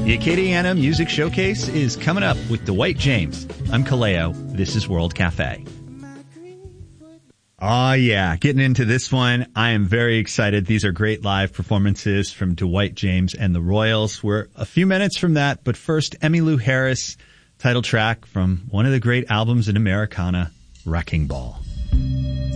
The Acadiana Music Showcase is coming up with Dwight James. I'm Kaleo. This is World Cafe. Oh, yeah. Getting into this one, I am very excited. These are great live performances from Dwight James and the Royals. We're a few minutes from that, but first, Emmylou Harris, title track from one of the great albums in Americana, Wrecking Ball.